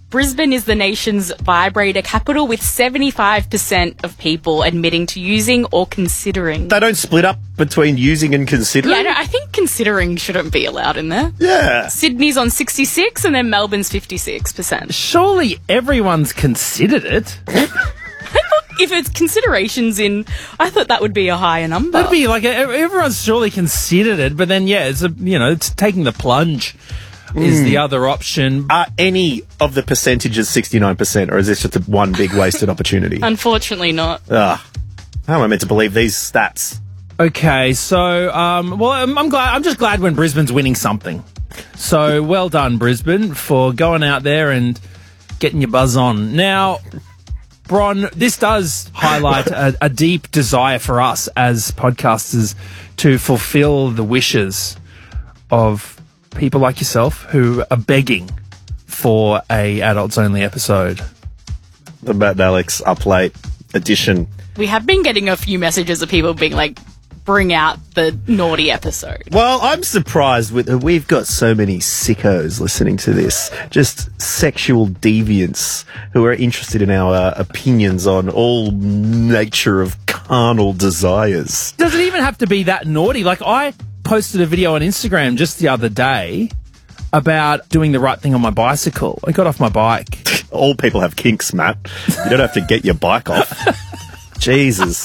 Brisbane is the nation's vibrator capital, with 75% of people admitting to using or considering. They don't split up between using and considering? Yeah, no, I think considering shouldn't be allowed in there. Yeah. Sydney's on 66 and then Melbourne's 56%. Surely everyone's considered it. If it's considerations in, I thought that would be a higher number. That'd be like everyone's surely considered it, but then it's taking the plunge is the other option. Are any of the percentages 69%, or is this just a one big wasted opportunity? Unfortunately not. How am I meant to believe these stats? Okay, so I'm just glad when Brisbane's winning something. So well done, Brisbane, for going out there and getting your buzz on. Now, Bron, this does highlight a deep desire for us as podcasters to fulfill the wishes of people like yourself who are begging for a adults-only episode. The Matt and Alex Up Late edition. We have been getting a few messages of people being like, bring out the naughty episode. Well, I'm surprised we've got so many sickos listening to this, just sexual deviants who are interested in our opinions on all nature of carnal desires. Does it even have to be that naughty? Like, I posted a video on Instagram just the other day about doing the right thing on my bicycle. I got off my bike. All people have kinks, Matt. You don't have to get your bike off. Jesus.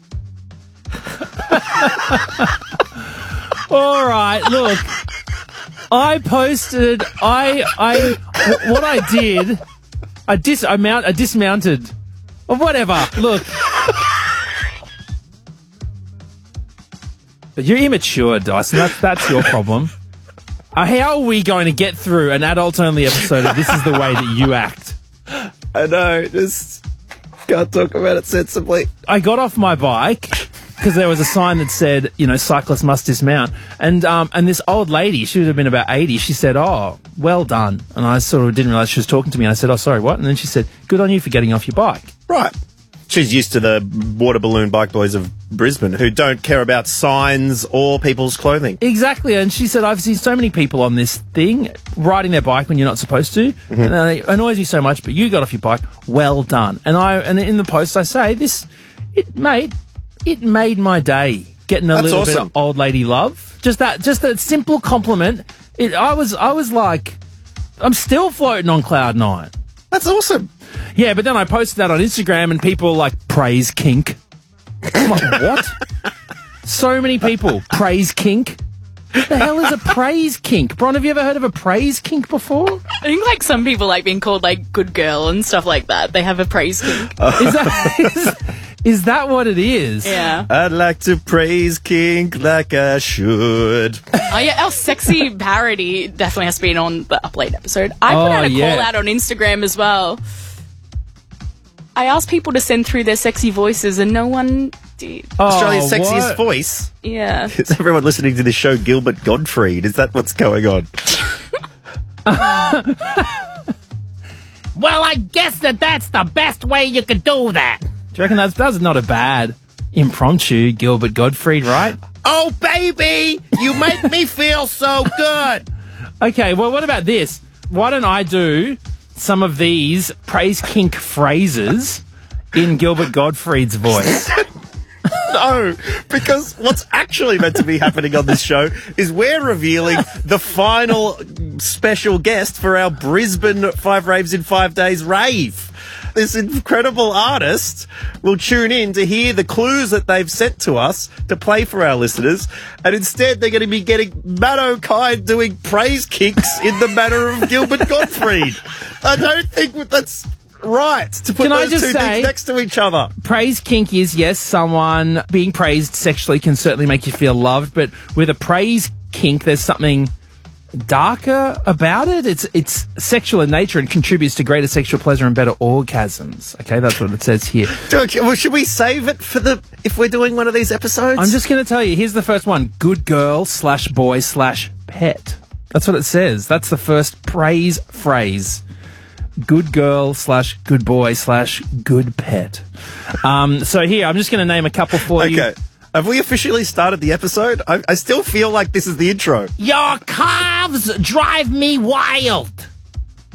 All right, look. I posted. What I did. I dismounted. Or whatever. Look. But you're immature, Dyson. That's your problem. How are we going to get through an adults-only episode if this is the way that you act? I know. Just can't talk about it sensibly. I got off my bike because there was a sign that said, cyclists must dismount. And this old lady, she would have been about 80, she said, "Oh, well done." And I sort of didn't realise she was talking to me. I said, "Oh, sorry, what?" And then she said, "Good on you for getting off your bike." Right. She's used to the water balloon bike boys of Brisbane who don't care about signs or people's clothing. Exactly. And she said, "I've seen so many people on this thing riding their bike when you're not supposed to. Mm-hmm. And it annoys me so much, but you got off your bike. Well done." And in the post I say, it made my day getting a little bit of old lady love. Just that simple compliment. I was like, I'm still floating on cloud nine. That's awesome. Yeah, but then I posted that on Instagram and people praise kink. I'm like, what? So many people praise kink. What the hell is a praise kink? Bron, have you ever heard of a praise kink before? I think some people being called good girl and stuff like that. They have a praise kink. Is that what it is? Yeah. I'd like to praise kink like I should. Oh yeah, our sexy parody definitely has to be on the Up Late episode. I put out a call out on Instagram as well. I asked people to send through their sexy voices and no one did. Australia's sexiest voice? Yeah. Is everyone listening to this show Gilbert Gottfried? Is that what's going on? Well, I guess that's the best way you could do that. Do you reckon that's not a bad impromptu Gilbert Gottfried, right? Oh, baby, you make me feel so good. Okay, well, what about this? Why don't I do some of these praise kink phrases in Gilbert Gottfried's voice? No, because what's actually meant to be happening on this show is we're revealing the final special guest for our Brisbane 5 Raves in 5 Days rave. This incredible artist will tune in to hear the clues that they've sent to us to play for our listeners, and instead they're going to be getting Matt O'Kine doing praise kicks in the manner of Gilbert Gottfried. I don't think that's right to put those two things next to each other. Praise kink is, yes, someone being praised sexually can certainly make you feel loved, but with a praise kink, there's something darker about it. It's sexual in nature and contributes to greater sexual pleasure and better orgasms. Okay, that's what it says here. Okay, well, should we save it for if we're doing one of these episodes? I'm just going to tell you. Here's the first one: good girl / boy / pet. That's what it says. That's the first praise phrase. Good girl / good boy / good pet. So here, I'm just going to name a couple for you. Okay. Have we officially started the episode? I still feel like this is the intro. Your calves drive me wild.